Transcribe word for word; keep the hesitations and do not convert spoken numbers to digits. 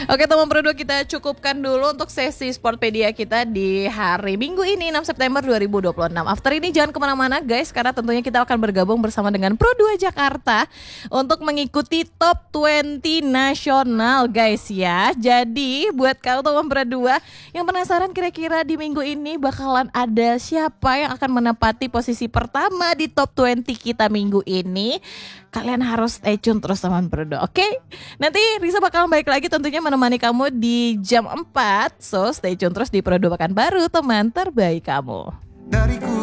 Oke teman berdua, kita cukupkan dulu untuk sesi Sportpedia kita di hari Minggu ini enam September dua ribu dua puluh enam. After ini jangan kemana-mana guys, karena tentunya kita akan bergabung bersama dengan Pro dua Jakarta untuk mengikuti Top dua puluh nasional guys ya. Jadi buat kau teman berdua yang penasaran kira-kira di minggu ini bakalan ada siapa yang akan menempati posisi pertama di Top dua puluh kita minggu ini, kalian harus stay tune terus teman berdua, oke? Okay? Nanti Risa bakal balik lagi tentunya menemani kamu di jam empat. So stay tune terus di Pro dua Pekanbaru, teman terbaik kamu. Dariku